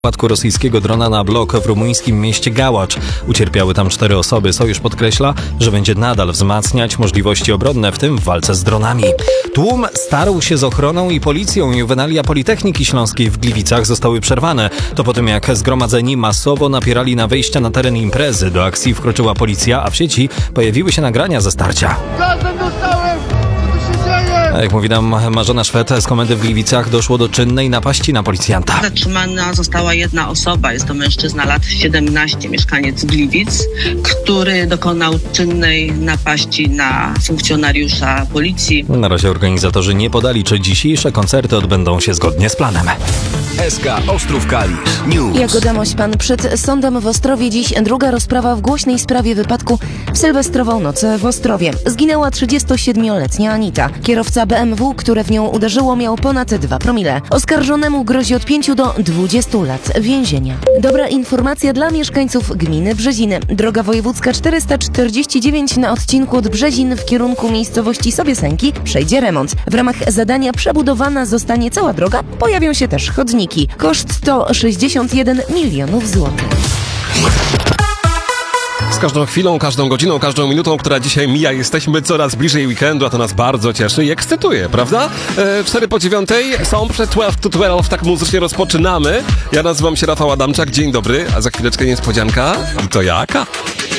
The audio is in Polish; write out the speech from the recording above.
wypadku rosyjskiego drona na blok w rumuńskim mieście Gałacz. Ucierpiały tam 4 osoby. Sojusz podkreśla, że będzie nadal wzmacniać możliwości obronne, w tym w walce z dronami. Tłum starł się z ochroną i policją. Juwenalia Politechniki Śląskiej w Gliwicach zostały przerwane. To po tym, jak zgromadzeni masowo napierali na wejścia na teren imprezy. Do akcji wkroczyła policja, a w sieci pojawiły się nagrania ze starcia. Gazem dostałem! Co tu się dzieje? A jak mówi nam Marzena Szwed z komendy w Gliwicach, doszło do czynnej napaści na policjanta. Zatrzymana została jedna osoba, jest to mężczyzna lat 17, mieszkaniec Gliwic, który dokonał czynnej napaści na funkcjonariusza policji. Na razie organizatorzy nie podali, czy dzisiejsze koncerty odbędą się zgodnie z planem. SK Ostrów Kalisz News. Jagoda Mośpan przed sądem w Ostrowie. Dziś druga rozprawa w głośnej sprawie wypadku w sylwestrową noc w Ostrowie. Zginęła 37-letnia Anita. Kierowca BMW, które w nią uderzyło, miał ponad 2 promile. Oskarżonemu grozi od 5 do 20 lat więzienia. Dobra informacja dla mieszkańców gminy Brzeziny. Droga wojewódzka 449 na odcinku od Brzezin w kierunku miejscowości Sobiesenki przejdzie remont. W ramach zadania przebudowana zostanie cała droga. Pojawią się też chodniki. Koszt to 61 milionów złotych. Z każdą chwilą, każdą godziną, każdą minutą, która dzisiaj mija, jesteśmy coraz bliżej weekendu, a to nas bardzo cieszy i ekscytuje, prawda? 4 po 9 są przed 12 to 12, tak muzycznie rozpoczynamy. Ja nazywam się Rafał Adamczak, dzień dobry, a za chwileczkę niespodzianka. I to jaka?